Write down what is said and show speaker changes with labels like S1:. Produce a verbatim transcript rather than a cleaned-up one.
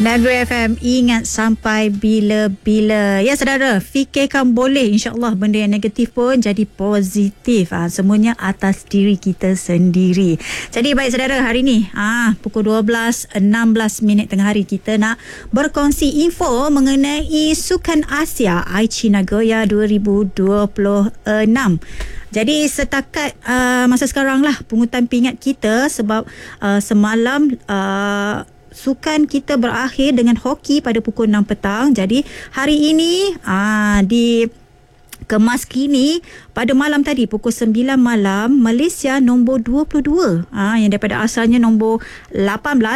S1: Nagri F M, ingat sampai bila-bila. Ya saudara, fikirkan boleh, insyaAllah benda yang negatif pun jadi positif. Ha, semuanya atas diri kita sendiri. Jadi baik saudara, hari ni ha, pukul dua belas enam belas minit tengah hari kita nak berkongsi info mengenai Sukan Asia Aichi Nagoya dua ribu dua puluh enam. Jadi setakat uh, masa sekarang lah pungutan pingat kita sebab uh, semalam uh, sukan kita berakhir dengan hoki pada pukul enam petang. Jadi hari ini aa, di kemas kini pada malam tadi pukul sembilan malam, Malaysia nombor dua puluh dua aa, yang daripada asalnya nombor lapan belas